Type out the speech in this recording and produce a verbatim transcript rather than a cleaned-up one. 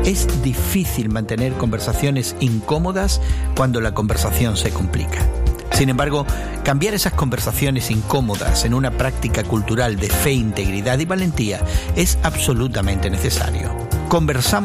es difícil mantener conversaciones incómodas cuando la conversación se complica. Sin embargo, cambiar esas conversaciones incómodas en una práctica cultural de fe, integridad y valentía es absolutamente necesario. Conversamos